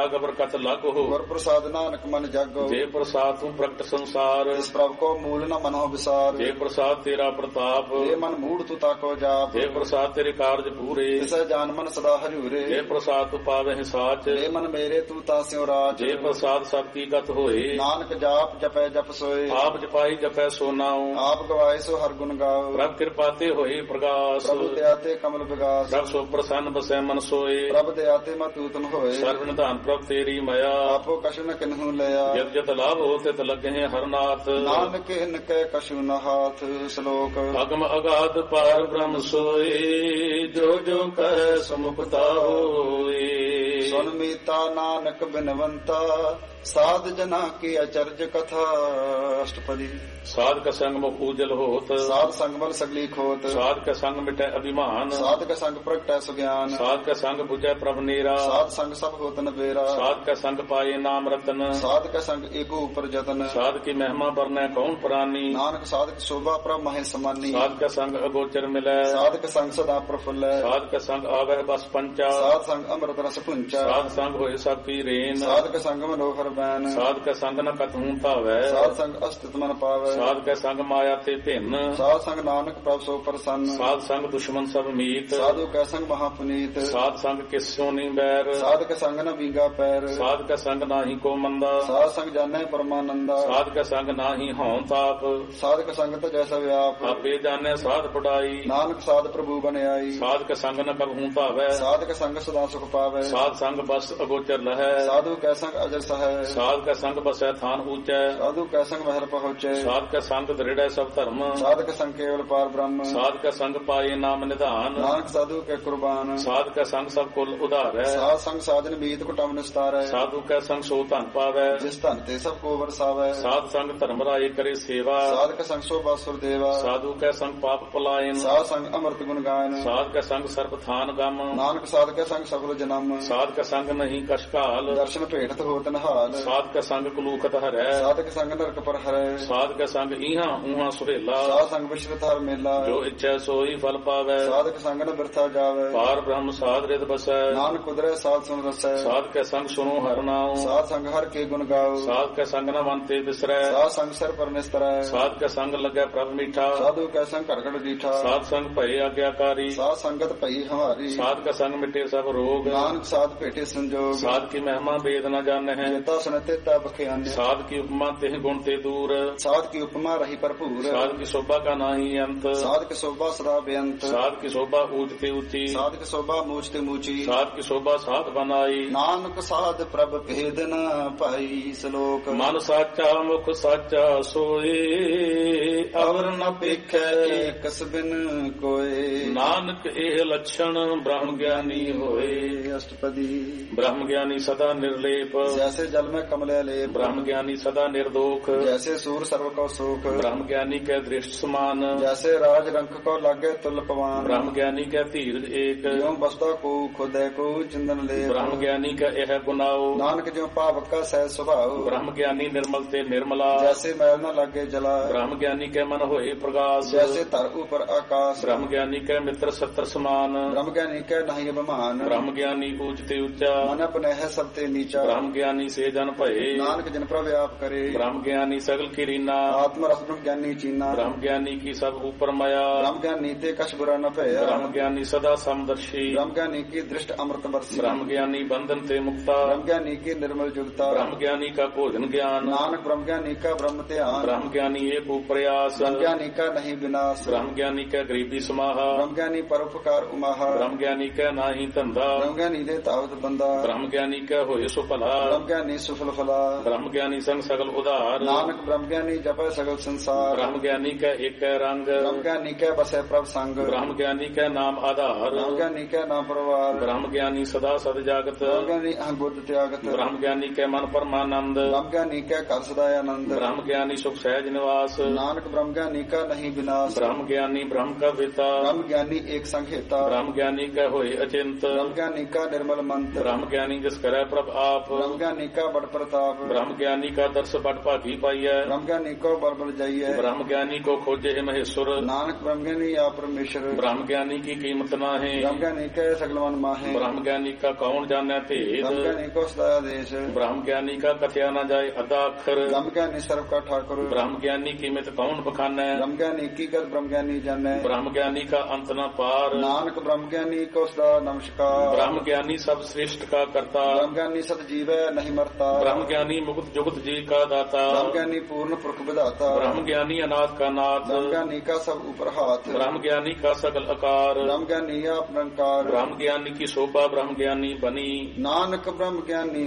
ਤਿਆਗ ਬਰਕਤ ਲਾਗੋ। ਗੁਰ ਪ੍ਰਸਾਦ ਨਾਨਕ ਮਨ ਜਾਗੋ। ਜੇ ਪ੍ਰਸਾਦ ਤੂੰ ਪ੍ਰਗਟ ਸੰਸਾਰ, ਇਸ ਪ੍ਰਭ ਕੋ ਮੂਲ ਨ ਮਨੋ ਵਿਸਾਰ। ਜੇ ਪ੍ਰਸਾਦ ਤੇਰਾ ਪ੍ਰਤਾਪ, ਜੇ ਮਨ ਮੂੜ ਤੂੰ ਤਾਕੋ ਜਾਪ। ਜੇ ਪ੍ਰਸਾਦ ਤੇਰੇ ਕਾਰਜ ਪੂਰੇ, ਤਿਸੈ ਜਾਨ ਮਨ ਸਦਾ ਹਰਿਉਰੇ। ਜੇ ਪ੍ਰਸਾਦ ਤੂੰ ਪਾਵਹਿ ਸਾਚ, ਜੇ ਮਨ ਮੇਰੇ ਤੂੰ ਤਾਸਿਓ ਰਾਜ। ਜੇ ਪ੍ਰਸਾਦ ਸਭ ਕੀ ਗਤ ਹੋਏ, ਨਾਨਕ ਜਾਪ ਜਪੈ ਜਪ ਸੋਏ। ਆਪ ਜਪਾਈ ਜਪੈ ਸੋ ਨਾਉ। ਆਪ ਗਵਾਏ ਸੋ ਹਰ ਗੁਣ ਗਾਓ। ਪ੍ਰਭ ਕਿਰਪਾ ਤੇ ਹੋਏ ਪ੍ਰਗਾਸ, ਪ੍ਰਭੂ ਦਇਆ ਤੇ ਕਮਲ ਵਿਗਾਸ। ਪ੍ਰਭ ਸੋ ਪ੍ਰਸੰਨ ਬਸੈ ਮਨ ਸੋਏ। ਪ੍ਰਭ ਦਇਆ ਤੇ ਮਤੂਤਮ ਹੋਏ। ਸਰਵ ਨਿਧਾਨ ਪ੍ਰਭ ਤੇਰੀ ਮਾਇਆ, ਆਪੋ ਕਛੁ ਨ ਕਿਨਹੂ ਲਿਆ। ਜਦ ਜਦ ਲਾਭ ਹੋ ਤਿਤ ਲਗੇ ਹਰਨਾਥ। ਨਾਨਕ ਹਿਨ ਕੈ ਕਛੁ ਨ ਹਾਥ। ਸ਼ਲੋਕ ਅਗਮ ਅਗਾਧ ਪਾਰ ਬ੍ਰਹਮ ਸੋਏ, ਜੋ ਜੋ ਕਹਿ ਸਮੁਕਤਾ ਹੋਏ। ਸੁਨ ਮੀਤਾ ਨਾਨਕ ਬਿਨਵੰਤਾ, ਸਾਧ ਜਨਾ ਕੀ ਅਚਰਜ ਕਥਾ। ਅਸ਼ਟਪਦੀ। ਸਾਧਕ ਸੰਗ ਮੁਖ ਉਜਲ ਹੋਤ, ਸਾਧ ਸੰਗ ਮਲ ਸਗਲੀ ਖੋਤ। ਸਾਧਕ ਸੰਗ ਮਿਟੈ ਅਭਿਮਾਨ, ਸਾਧਕ ਸੰਗ ਪ੍ਰਗਟੈ ਸੁਗਿਆਨ। ਸਾਧਕ ਸੰਗ 부ਜੈ ਪ੍ਰਭ ਨੀਰਾ, ਸਾਧ ਸੰਗ ਸਭ ਹੋਤ ਨਬੇਰਾ। ਸਾਧਕ ਸੰਗ ਪਾਏ ਨਾਮ ਰਤਨ, ਸਾਧਕ ਸੰਗ ਏਕੋ ਉਪਰ ਜਤਨ। ਸਾਧਕੀ ਮਹਿਮਾ ਬਰਨੈ ਕੌਣ ਪ੍ਰਾਨੀ, ਨਾਨਕ ਸਾਧਕ ਸ਼ੋਭਾ ਪ੍ਰਭ ਮਹਿ ਸਮਾਨੀ। ਸਾਧਕ ਸੰਗ ਅਗੋਚਰ ਮਿਲੈ, ਸਾਧਕ ਸੰਗ ਸਦਾ ਪ੍ਰਫੁੱਲੈ। ਸਾਧਕ ਸੰਗ ਆਵਹਿ ਬਸ ਪੰਚਾ, ਸਾਧ ਸੰਗ ਅੰਮ੍ਰਿਤ ਰਸ ਪੁੰਚਾ। ਸਾਧ ਸੰਗ ਹੋਏ ਸਭ ਕੀ ਰੇਨ, ਸਾਧਕ ਸੰਗ ਮਨੋਹਰ ਬੈਨ। ਸਾਧਕ ਸੰਗ ਨ ਕਤਹੂ ਭਾਵੈ, ਸਾਧ ਸੰਗ ਅਸਤਿਤ ਮਨ ਪਾਵੈ। ਸਾਧਕ ਸੰਗ ਮਾਇਆ ਤੇ ਭਿੰਨ, ਸਾਧ ਸੰਗ ਨਾਨਕ ਪ੍ਰਭ ਸੋ ਪ੍ਰਸੰਨ। ਸਾਧ ਸੰਗ ਦੁਸ਼ਮਨ ਸਭ ਮੀਤ, ਸਾਧੂ ਕੈ ਸੰਗ ਮਹਾ ਪੁਨੀਤ। ਸਾਧ ਸੰਗ ਕਿਸੋ ਨੀ ਬੈਰ, ਸਾਧਕ ਸੰਗ ਨ ਵਿੰਗਾ ਪੈਰ। ਸਾਧਕ ਸੰਗ ਨਾਹੀ ਕੋ ਮੰਦਾ, ਸਾਧ ਸੰਗ ਜਾਣੈ ਪਰਮਾਨੰਦਾ। ਸਾਧਕ ਸੰਗ ਨਾਹੀ ਹਉ ਤਾਪ, ਸਾਧਕ ਸੰਗ ਤਜੈ ਸਭ ਵਿਆਪ। ਆਪੇ ਜਾਣੈ ਸਾਧ ਪੜਾਈ, ਨਾਨਕ ਸਾਧ ਪ੍ਰਭੂ ਬਣਾਈ। ਸਾਧਕ ਸੰਗ ਨ ਕਬਹੂ ਭਾਵੈ, ਸਾਧਕ ਸੰਗ ਸਦਾ ਸੁਖ ਪਾਵੈ। ਸਾਧ ਸੰਗ ਬਸ ਅਗੋਚਰ ਲਹੈ, ਸਾਧੂ ਕੈ ਸੰਗ ਅਜਰ ਸਹੈ। ਸਾਧਕ ਸੰਗ ਬਸੈ ਥਾਨ ਊਚੈ, ਸਾਧੂ ਕੈ ਸੰਗ ਮਹਿਲ ਪਹੁੰਚੈ। ਸਾਧਕ ਸੰਗ ਦ੍ਰਿੜੈ ਸਭ ਧਰਮ, ਸਾਧਕ ਸੰਗ ਕੇਵਲ ਪਾਰ ਬ੍ਰਹਮ। ਸਾਧਕ ਸੰਗ ਪਾਏ ਨਾਮ ਨਿਧਾਨ, ਨਾਨਕ ਸਾਧੂ ਕੈ ਕੁਰਬਾਨ। ਸਾਧਕ ਸੰਗ ਸਭ ਕੁਲ ਉਧਾਰੈ, ਸਾਧ ਸੰਗ ਸਾਜਨ ਮੀਤ ਕੁਟਮ ਨਿਸਤਾਰੈ। ਸਾਧੂ ਕੈ ਸੰਗ ਸੋ ਧਨ ਪਾਵੈ, ਜਿਸ ਧਨ ਤੇ ਸਭ ਕੋ ਵਰਸਾਵੈ। ਸਾਧ ਸੰਗ ਧਰਮ ਰਾਏ ਕਰੇ ਸੇਵਾ, ਸਾਧਕ ਸੰਗ ਸੋਭਾ ਸੁਰ ਦੇਵਾ। ਸਾਧੂ ਕੈ ਸੰਗ ਪਾਪ ਪਲਾਇਨ, ਸਾਧ ਸੰਗ ਅੰਮ੍ਰਿਤ ਗੁਣ ਗਾਇਨ। ਸਾਧ ਕੈ ਸੰਗ ਸਰਬ ਥਾਨ ਗਮ, ਨਾਨਕ ਸਾਧ ਕੈ ਸੰਗ ਸਗਲ ਜਨਮ। ਸਾਧਕ ਸੰਗ ਨਹੀਂ ਕਛ ਘਾਲ, ਦਰਸ਼ਨ ਭੇਟਤ ਹੋਤ ਨਹਾਲ। ਸਾਧਕ ਸੰਗ ਕਲੂਖਤ ਹਰੈ, ਸਾਧਕ ਸੰਗ ਨਰਕ ਪਰ ਹਰੈ। ਸਾਧਕ ਸੰਗ ਇਹਾਂ ਊਹਾਂ ਸੁਹੇਲਾ, ਸਾਧ ਸੰਗ ਵਿਸ਼ਰਤ ਹਰ ਮੇਲਾ। ਜੋ ਇੱਛੈ ਸੋਈ ਫਲ ਪਾਵੈ, ਸਾਧਕ ਸੰਗ ਨ ਬਿਰਥਾ ਜਾਵੈ। ਪਾਰ ਬ੍ਰਹਮ ਸਾਧ ਰਿਤ ਬਸੈ, ਨਾਨਕ ਉਦਰੈ ਸਾਧ ਸੁਨ ਰਸੈ। ਸਾਧਕ ਸੰਗ ਸੁਨੋ ਹਰਿ ਨਾਉ, ਸਾਧ ਸੰਗ ਹਰ ਕੇ ਗੁਣ ਗਾਓ। ਸਾਧਕ ਸੰਗ ਨ ਮਨ ਤੇ ਬਿਸਰੈ, ਸਾਧ ਸੰਗ ਸਿਰ ਪਰ ਨਿਸਤਰੈ। ਸਾਧਕ ਸੰਗ ਲੱਗੈ ਪ੍ਰਭ ਮੀਠਾ, ਸਾਧੂ ਕੈ ਸੰਗ ਘੜ ਘੜ ਡੀਠਾ। ਸਾਧ ਸੰਗ ਭਏ ਆਗਿਆਕਾਰੀ, ਸਾਧ ਸੰਗਤ ਭਈ ਹਮਾਰੀ। ਸਾਧਕ ਸੰਗ ਮਿਟੇ ਸਭ ਰੋਗ, ਨਾਨਕ ਸਾਧ ਭੇਟੇ ਸੰਜੋਗ। ਸਾਧ ਕੀ ਮਹਿਮਾ ਬੇਦ ਨ ਜਾਣੈ, ਜੇਤਾ ਸੁਨਤੇ ਤਾ ਬਖਿਆਨਿ। ਸਾਧ ਕੀ ਉਪਮਾ ਤਿਹ ਗੁਣ ਤੇ ਦੂਰ, ਸਾਧ ਕੀ ਉਪਮਾ ਰਹੀ ਭਰਪੂਰ। ਸਾਧ ਕੀ ਸ਼ੋਭਾ ਕਾ ਨਾਹੀ ਅੰਤ, ਸਾਧ ਕੀ ਸ਼ੋਭਾ ਸਦਾ ਬੇਅੰਤ। ਸਾਧ ਕੀ ਸ਼ੋਭਾ ਊਚ ਤੇ ਉੱਚੀ, ਸਾਧ ਕੀ ਸ਼ੋਭਾ ਮੂਚ ਤੇ ਮੂਚੀ। ਸਾਧ ਕੀ ਸ਼ੋਭਾ ਸਾਧ ਬਨਾਈ, ਨਾਨਕ ਸਾਧ ਪ੍ਰਭ ਭੇਦ ਨ ਪਾਈ। ਸ਼ਲੋਕ ਮਨ ਸਾਚਾ ਮੁਖ ਸਾਚਾ ਸੋਏ, ਅਵਰ ਨ ਪੇਖੈ ਏਕਸ ਬਿਨ ਕੋਏ। ਨਾਨਕ ਇਹ ਲੱਛਣ ਬ੍ਰਹਮ ਗਿਆਨੀ ਹੋਏ। ਅਸ਼ਟਪਦੀ। ਬ੍ਰਹਮ ਗਿਆਨੀ ਸਦਾ ਨਿਰਲੇਪ, ਜੈਸੇ ਜਲ ਮੈਂ ਕਮਲੇ ਲੇਪ। ਬ੍ਰਹਮ ਗਿਆਨੀ ਸਦਾ ਨਿਰਦੋਖ, ਜੈਸੇ ਸੂਰ ਸਰਵ ਕੋ ਸੁਖ। ਬ੍ਰਹਮ ਗਿਆਨੀ ਕੈ ਦ੍ਰਿਸ਼ਟ ਸਮਾਨ, ਜੈਸੇ ਰਾਜ ਰੰਖ ਕੋ ਲਾਗੇ ਤੁਲ ਪਵਾਨ। ਬ੍ਰਹਮ ਗਿਆਨੀ ਕੈ ਧੀਰਜ ਏਕ, ਜਿਉ ਬਸਦਾ ਕੋ ਖੁਦੈ ਕੋ ਚਿੰਦਨ ਲੇਪ। ਬ੍ਰਹਮ ਗਿਆਨੀ ਕੈ ਇਹ ਗੁਨਾਓ, ਨਾਨਕ ਜਿਉ ਭਾਵਕ ਕਾ ਸਹਿ ਸੁਭਾਉ। ਬ੍ਰਹਮ ਗਿਆਨੀ ਨਿਰਮਲ ਤੇ ਨਿਰਮਲਾ, ਜੈਸੇ ਮੈਲ ਨ ਲਾਗੇ ਜਲਾ। ਬ੍ਰਹਮ ਗਿਆਨੀ ਕੈ ਮਨ ਹੋਏ ਪ੍ਰਗਾਸ, ਜੈਸੇ ਧਰ ਉਪਰ ਆਕਾਸ਼। ਬ੍ਰਹਮ ਗਿਆਨੀ ਕੈ ਮਿੱਤਰ ਸਤਰ ਸਮਾਨ, ਬ੍ਰਹਮ ਗਿਆਨੀ ਕੈ ਨਹੀਂ ਅਭਿਮਾਨ। ਬ੍ਰਹਮ ਗਿਆਨੀ ਊਚ ਤੇ ਉੱਚਾ, ਮਨ ਆਪਣਹਿ ਸਭ ਤੇ ਨੀਚਾ। ਬ੍ਰਹਮ ਗਿਆਨੀ ਸੇ ਜਨ ਭਏ, ਨਾਨਕ ਜਿਨ ਪ੍ਰਭ ਆਪ ਕਰੇ। ਬ੍ਰਹਮ ਗਿਆਨੀ ਸਗਲ ਕੀ ਰੀਨਾ, ਆਤਮ ਰਸ ਬ੍ਰਹਮ ਗਿਆਨੀ ਚੀਨਾ। ਬ੍ਰਹਮ ਗਿਆਨੀ ਕੀ ਸਭ ਉਪਰ ਮਾਇਆ, ਬ੍ਰਹਮ ਗਿਆਨੀ ਤੇ ਕਛ ਬੁਰਾ ਨ ਭਇਆ। ਬ੍ਰਹਮ ਗਿਆਨੀ ਸਦਾ ਸਮਦਰਸ਼ੀ, ਬ੍ਰਹਮ ਗਿਆਨੀ ਕੀ ਦ੍ਰਿਸ਼ਟ ਅੰਮ੍ਰਿਤ ਵਰਸੀ। ਬ੍ਰਹਮ ਗਿਆਨੀ ਬੰਧਨ ਤੇ ਮੁਕਤਾ, ਬ੍ਰਹਮ ਗਿਆਨੀ ਕੀ ਨਿਰਮਲ ਜੁਗਤਾ। ਬ੍ਰਹਮ ਗਿਆਨੀ ਕਾ ਭੋਜਨ ਗਿਆਨ, ਨਾਨਕ ਬ੍ਰਹਮ ਗਿਆਨੀ ਕਾ ਬ੍ਰਹਮ ਧਿਆਨ। ਬ੍ਰਹਮ ਗਿਆਨੀ ਏਕ ਉਪਰਿਆਸ, ਬ੍ਰਹਮ ਗਿਆਨੀ ਕਾ ਨਹੀਂ ਵਿਨਾਸ਼। ਬ੍ਰਹਮ ਗਿਆਨੀ ਕੈ ਗਰੀਬੀ ਸਮਾਹਾ, ਬ੍ਰਹਮ ਗਿਆਨੀ ਪਰਉਪਕਾਰ ਉਮਾਹਾ। ਬ੍ਰਹਮ ਗਿਆਨੀ ਕੈ ਨਾਹੀ ਧੰਦਾ, ਬ੍ਰਹਮ ਗਿਆਨੀ ਦੇ ਤਾਵਤ ਬੰਦਾ। ਬ੍ਰਹਮ ਗਿਆਨੀ ਕੈ ਹੋਏ ਸੋ ਭਲਾ, ਬ੍ਰਹਮ ਗਿਆਨੀ ਸੁਫਲ ਫਲਾ। ਬ੍ਰਹਮ ਗਿਆਨੀ ਸੰਗ ਸਗਲ ਉਧਾਰ, ਨਾਨਕ ਬ੍ਰਹਮ ਗਿਆਨੀ ਜਪੈ ਸਗਲ ਸੰਸਾਰ। ਬ੍ਰਹਮ ਗਿਆਨੀ ਕੈ ਏਕੈ ਰੰਗ, ਬ੍ਰਹਮ ਗਿਆਨੀ ਕੈ ਬਸੈ ਪ੍ਰਭ ਸੰਗ। ਬ੍ਰਹਮ ਗਿਆਨੀ ਕੈ ਨਾਮ ਆਧਾਰ, ਬ੍ਰਹਮ ਗਿਆਨੀ ਕੈ ਨਾਮ ਪਰਵਾਰ। ਬ੍ਰਹਮ ਗਿਆਨੀ ਸਦਾ ਸਦ ਜਾਗਤ, ਬ੍ਰਹਮ ਗਿਆਨੀ ਅਹੰ ਬੁੱਧ ਤਿਆਗਤ। ਬ੍ਰਹਮ ਗਿਆਨੀ ਕੈ ਮਨ ਪਰਮਾਨੰਦ, ਬ੍ਰਹਮ ਗਿਆਨੀ ਕੈ ਘਰ ਸਦਾ ਆਨੰਦ। ਬ੍ਰਹਮ ਗਿਆਨੀ ਸੁਖ ਸਹਿਜ ਨਿਵਾਸ, ਨਾਨਕ ਬ੍ਰਹਮ ਗਿਆਨੀ ਕਾ ਨਹੀਂ ਵਿਨਾਸ਼। ਬ੍ਰਹਮ ਗਿਆਨੀ ਬ੍ਰਹਮ ਕਾ ਪਿਤਾ, ਬ੍ਰਹਮ ਗਿਆਨੀ ਏਕ ਸੰਗ ਹੇਤਾ। ਬ੍ਰਹਮ ਗਿਆਨੀ ਕੈ ਹੋਏ ਅਚਿੰਤ, ਬ੍ਰਹਮ ਗਿਆਨੀ ਕਾ ਨਿਰਮਲ ਮੰਤ। ਬ੍ਰਹਮ ਗਿਆਨੀ ਜਿਸ ਕਰੈ ਪ੍ਰਭ ਆਪ, ਬ੍ਰਹਮ ਗਿਆਨੀ ਕਾ बड़ प्रताप। ब्रह्म ज्ञानी का दर्श बड़ भागी पाइय। ब्रह्म ज्ञानी को बल बल जाइए। ब्रह्म ज्ञानी को खोजे है महेश्वर। नानक ब्रह्म ज्ञानी या परमेश्वर। ब्रह्म ज्ञानी की कीमत ना है। ब्रह्म ज्ञानी के सगल मन माहे। ब्रह्म ज्ञानी का कौन जाने भेद। ब्रह्म ज्ञानी को सदा देश। ब्रह्म ज्ञानी का कथया न जाए अदा अक्षर। ब्रह्म ज्ञानी सर्व का ठाकुर। ब्रह्म ज्ञानी कीमत कौन बखाने। ब्रह्म ज्ञानी की गत ब्रह्म ज्ञानी जाने। ब्रह्म ज्ञानी का अंत न पार। नानक ब्रह्म ज्ञानी को सदा नमस्कार। ब्रह्म ज्ञानी सब श्रेष्ठ का करता। ब्रह्म ज्ञानी सत जीवै नहीं मरता। ब्रह्म ज्ञानी मुक्त जुगत जी का दाता। ब्रह्म ज्ञानी पूर्ण पुरख विधाता। ब्रह्म ज्ञानी अनाथ का नाथ। ब्रह्म ज्ञानी का सब ऊपर हाथ। ब्रह्म ज्ञानी का सकल आकार। ब्रह्म ज्ञानी आप निरंकार। ब्रह्म ज्ञानी की शोभा ब्रह्म ज्ञानी बनी। नानक ब्रह्म ज्ञानी